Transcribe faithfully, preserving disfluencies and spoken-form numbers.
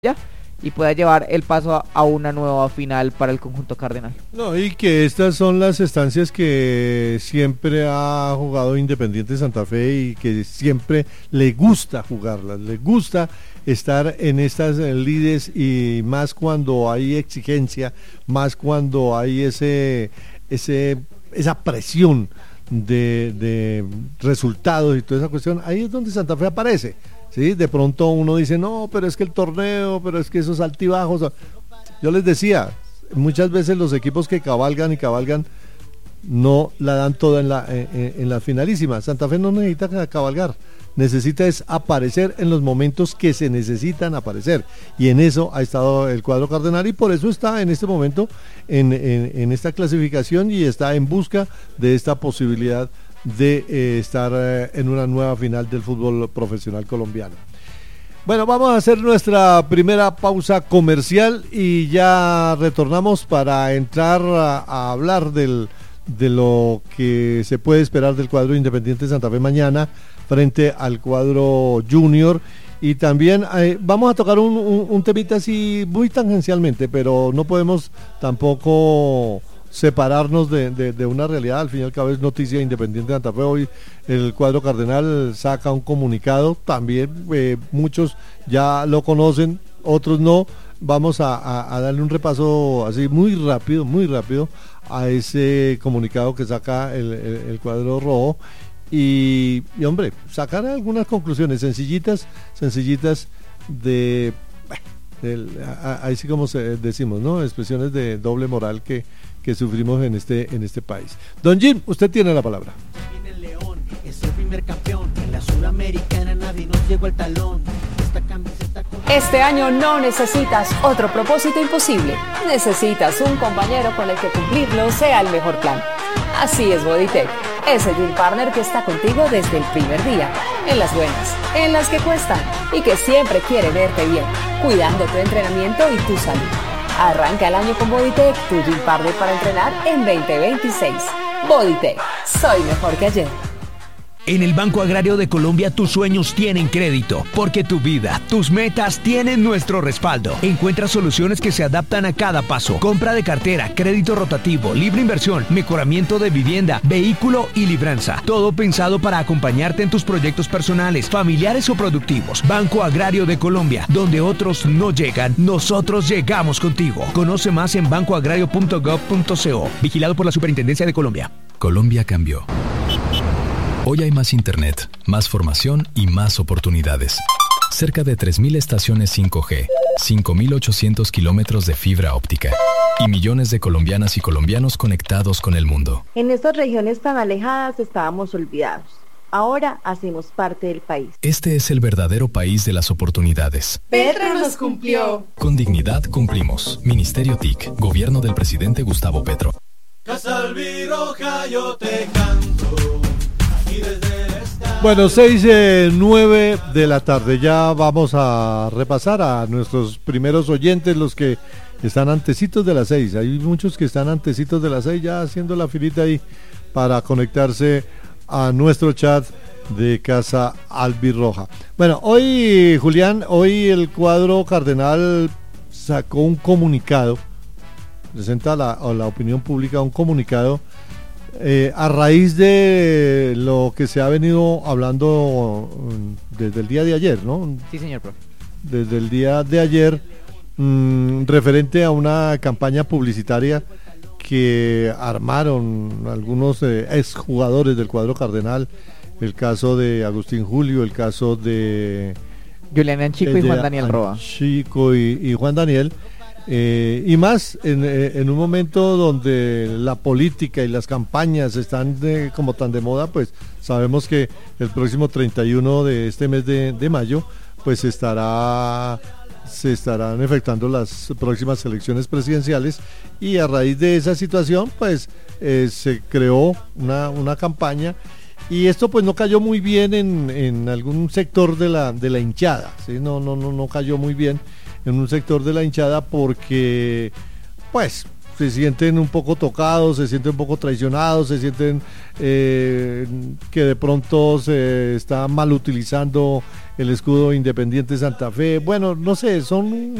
ya y pueda llevar el paso a, a una nueva final para el conjunto cardenal. No, y que estas son las estancias que siempre ha jugado Independiente Santa Fe y que siempre le gusta jugarlas, le gusta estar en estas lides y más cuando hay exigencia, más cuando hay ese, ese esa presión de, de resultados y toda esa cuestión, ahí es donde Santa Fe aparece. Sí, de pronto uno dice, no, pero es que el torneo, pero es que esos altibajos. Yo les decía, muchas veces los equipos que cabalgan y cabalgan no la dan toda en la, en, en la finalísima. Santa Fe no necesita cabalgar, necesita es aparecer en los momentos que se necesitan aparecer. Y en eso ha estado el cuadro cardenal y por eso está en este momento en, en, en esta clasificación y está en busca de esta posibilidad de eh, estar eh, en una nueva final del fútbol profesional colombiano. Bueno, vamos a hacer nuestra primera pausa comercial y ya retornamos para entrar a, a hablar del, de lo que se puede esperar del cuadro Independiente Santa Fe mañana frente al cuadro Junior y también eh, vamos a tocar un, un, un temita así muy tangencialmente, pero no podemos tampoco separarnos de, de, de una realidad. Al fin y al cabo es noticia Independiente de Santa Fe. Hoy el cuadro cardenal saca un comunicado, también eh, muchos ya lo conocen, otros no. Vamos a, a, a darle un repaso así muy rápido, muy rápido a ese comunicado que saca el, el, el cuadro rojo y, y hombre, sacar algunas conclusiones sencillitas, sencillitas de, de ahí sí como se, decimos, ¿no? Expresiones de doble moral que que sufrimos en este en este país. Don Jim, usted tiene la palabra. Viene el León, es el primer campeón. En la Sudamericana nadie nos llegó el talón. Esta camiseta con... Este año no necesitas otro propósito imposible. Necesitas un compañero con el que cumplirlo sea el mejor plan. Así es Bodytech, ese gym partner que está contigo desde el primer día, en las buenas, en las que cuestan y que siempre quiere verte bien, cuidando tu entrenamiento y tu salud. Arranca el año con Bodytech, tu gym partner para entrenar en veinte veintiséis. Bodytech, soy mejor que ayer. En el Banco Agrario de Colombia tus sueños tienen crédito, porque tu vida, tus metas tienen nuestro respaldo. Encuentra soluciones que se adaptan a cada paso. Compra de cartera, crédito rotativo, libre inversión, mejoramiento de vivienda, vehículo y libranza. Todo pensado para acompañarte en tus proyectos personales, familiares o productivos. Banco Agrario de Colombia, donde otros no llegan, nosotros llegamos contigo. Conoce más en banco agrario punto gob punto co. Vigilado por la Superintendencia de Colombia. Colombia cambió. Hoy hay más internet, más formación y más oportunidades. Cerca de tres mil estaciones cinco G, cinco mil ochocientos kilómetros de fibra óptica y millones de colombianas y colombianos conectados con el mundo. En estas regiones tan alejadas estábamos olvidados. Ahora hacemos parte del país. Este es el verdadero país de las oportunidades. Petro nos cumplió. Con dignidad cumplimos. Ministerio T I C, Gobierno del Presidente Gustavo Petro. Casa Albiroja, yo te canto. Bueno, seis, nueve de la tarde, ya vamos a repasar a nuestros primeros oyentes, los que están antecitos de las seis. Hay muchos que están antecitos de las seis, ya haciendo la filita ahí para conectarse a nuestro chat de Casa Albirroja. Bueno, hoy, Julián, hoy el cuadro cardenal sacó un comunicado, presenta a la, a la opinión pública un comunicado Eh, a raíz de lo que se ha venido hablando desde el día de ayer, ¿no? Sí, señor profe. Desde el día de ayer, mmm, referente a una campaña publicitaria que armaron algunos eh, exjugadores del cuadro cardenal, el caso de Agustín Julio, el caso de Julián Anchico y Juan Daniel Roa. Anchico y, y Juan Daniel. Eh, y más en, en un momento donde la política y las campañas están de, como tan de moda, pues sabemos que el próximo treinta y uno de este mes de, de mayo pues estará se estarán efectuando las próximas elecciones presidenciales y a raíz de esa situación pues eh, se creó una, una campaña y esto pues no cayó muy bien en, en algún sector de la, de la hinchada, ¿sí? no, no, no, no cayó muy bien en un sector de la hinchada porque pues se sienten un poco tocados, se sienten un poco traicionados, se sienten eh, que de pronto se está mal utilizando el escudo Independiente Santa Fe. Bueno, no sé, son